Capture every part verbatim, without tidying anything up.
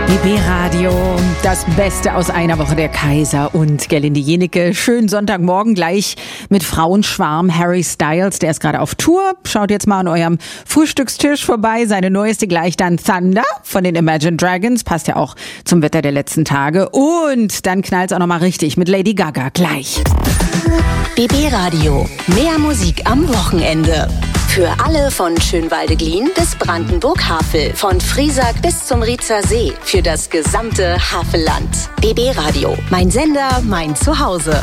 B B-Radio, das Beste aus einer Woche, der Kaiser und Gerlinde Jenike. Schönen Sonntagmorgen gleich mit Frauenschwarm Harry Styles, der ist gerade auf Tour. Schaut jetzt mal an eurem Frühstückstisch vorbei. Seine neueste gleich dann Thunder von den Imagine Dragons, passt ja auch zum Wetter der letzten Tage. Und dann knallt's auch nochmal richtig mit Lady Gaga gleich. B B-Radio, mehr Musik am Wochenende. Für alle von Schönwalde-Glien bis Brandenburg-Havel, von Friesack bis zum Riezer See, für das gesamte Havelland. B B-Radio, mein Sender, mein Zuhause.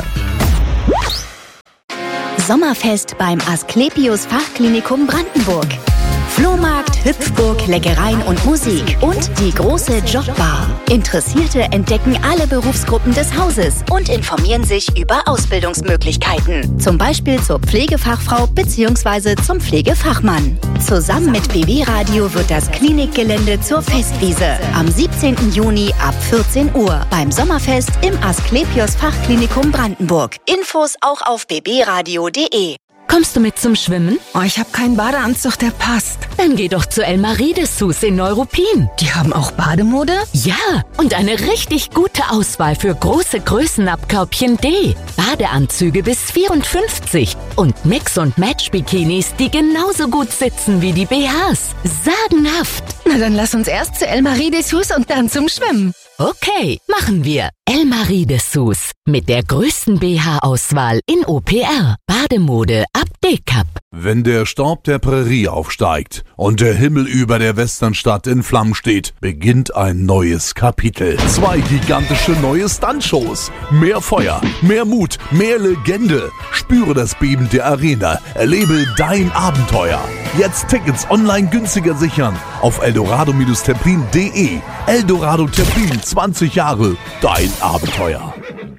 Sommerfest beim Asklepios Fachklinikum Brandenburg. Flohmarkt, Hüpfburg, Leckereien und Musik und die große Jobbar. Interessierte entdecken alle Berufsgruppen des Hauses und informieren sich über Ausbildungsmöglichkeiten. Zum Beispiel zur Pflegefachfrau bzw. zum Pflegefachmann. Zusammen mit B B-Radio wird das Klinikgelände zur Festwiese. Am siebzehnten Juni ab vierzehn Uhr beim Sommerfest im Asklepios Fachklinikum Brandenburg. Infos auch auf b b radio punkt d e. Kommst du mit zum Schwimmen? Oh, ich habe keinen Badeanzug, der passt. Dann geh doch zu Elmarie Dessous in Neuruppin. Die haben auch Bademode? Ja, und eine richtig gute Auswahl für große Größen ab Körbchen D. Badeanzüge bis vierundfünfzig und Mix- und Match-Bikinis, die genauso gut sitzen wie die B Hs. Sagenhaft. Na, dann lass uns erst zu Elmarie Dessous und dann zum Schwimmen. Okay, machen wir. Elmarie Dessous mit der größten B H-Auswahl in O P R. Bademode ab D-Cup. Wenn der Staub der Prärie aufsteigt und der Himmel über der Westernstadt in Flammen steht, beginnt ein neues Kapitel. Zwei gigantische neue Stuntshows. Mehr Feuer, mehr Mut, mehr Legende. Spüre das Beben der Arena. Erlebe dein Abenteuer. Jetzt Tickets online günstiger sichern auf eldorado Templin punkt de. Eldorado Templin, zwanzig Jahre, dein Abenteuer.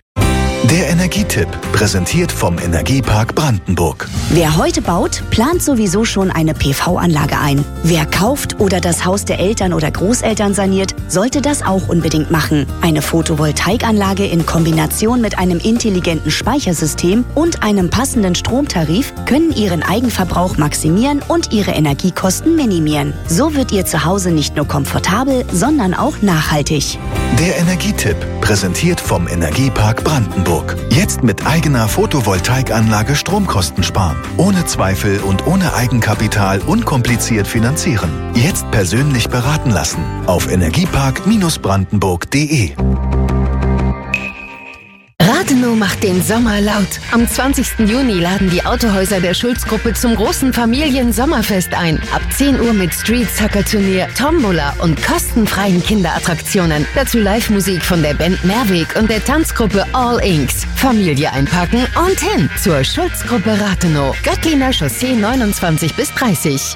Der Energietipp, präsentiert vom Energiepark Brandenburg. Wer heute baut, plant sowieso schon eine P V-Anlage ein. Wer kauft oder das Haus der Eltern oder Großeltern saniert, sollte das auch unbedingt machen. Eine Photovoltaikanlage in Kombination mit einem intelligenten Speichersystem und einem passenden Stromtarif können Ihren Eigenverbrauch maximieren und Ihre Energiekosten minimieren. So wird Ihr Zuhause nicht nur komfortabel, sondern auch nachhaltig. Der Energietipp, präsentiert vom Energiepark Brandenburg. Jetzt mit eigener Photovoltaikanlage Stromkosten sparen. Ohne Zweifel und ohne Eigenkapital unkompliziert finanzieren. Jetzt persönlich beraten lassen. Auf energiepark Brandenburg punkt de. Rathenow macht den Sommer laut. Am zwanzigsten Juni laden die Autohäuser der Schulz-Gruppe zum großen Familien-Sommerfest ein. Ab zehn Uhr mit Street-Soccer-Turnier, Tombola und kostenfreien Kinderattraktionen. Dazu Live-Musik von der Band Mehrweg und der Tanzgruppe All Inks. Familie einpacken und hin zur Schulz-Gruppe Rathenow. Göttliner Chaussee neunundzwanzig bis dreißig.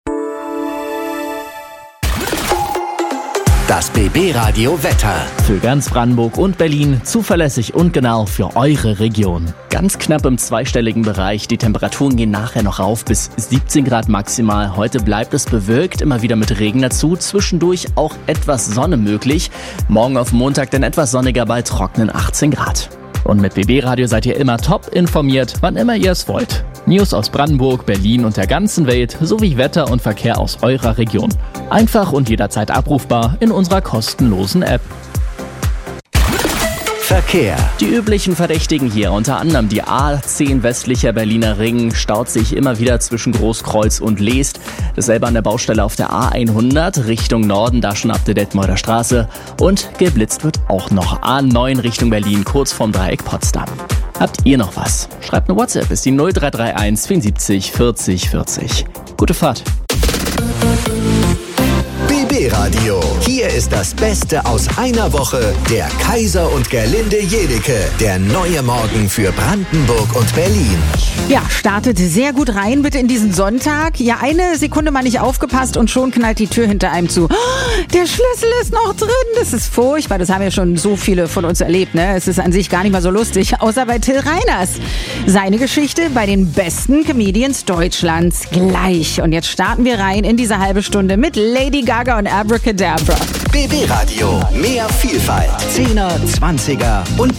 Das B B-Radio Wetter. Für ganz Brandenburg und Berlin zuverlässig und genau für eure Region. Ganz knapp im zweistelligen Bereich. Die Temperaturen gehen nachher noch rauf bis siebzehn Grad maximal. Heute bleibt es bewölkt, immer wieder mit Regen dazu. Zwischendurch auch etwas Sonne möglich. Morgen auf Montag dann etwas sonniger bei trockenen achtzehn Grad. Und mit B B-Radio seid ihr immer top informiert, wann immer ihr es wollt. News aus Brandenburg, Berlin und der ganzen Welt sowie Wetter und Verkehr aus eurer Region. Einfach und jederzeit abrufbar in unserer kostenlosen App. Verkehr. Die üblichen Verdächtigen hier, unter anderem die A zehn westlicher Berliner Ring, staut sich immer wieder zwischen Großkreuz und Leest. Dasselbe an der Baustelle auf der A hundert Richtung Norden, da schon ab der Detmolder Straße. Und geblitzt wird auch noch A neun Richtung Berlin, kurz vorm Dreieck Potsdam. Habt ihr noch was? Schreibt eine WhatsApp, ist die null drei drei eins vierundsiebzig vierzig vierzig. Gute Fahrt. B B-Radio. Hier ist das Beste aus einer Woche. Der Kaiser und Gerlinde Jenike. Der neue Morgen für Brandenburg und Berlin. Ja, startet sehr gut rein bitte in diesen Sonntag. Ja, eine Sekunde mal nicht aufgepasst und schon knallt die Tür hinter einem zu. Oh, der Schlüssel ist noch drin. Das ist furchtbar. Das haben ja schon so viele von uns erlebt. Ne? Es ist an sich gar nicht mal so lustig, außer bei Till Reiners. Seine Geschichte bei den besten Comedians Deutschlands gleich. Und jetzt starten wir rein in diese halbe Stunde mit Lady Gaga und Abracadabra. B B-Radio. Mehr Vielfalt. Zehner, Zwanziger und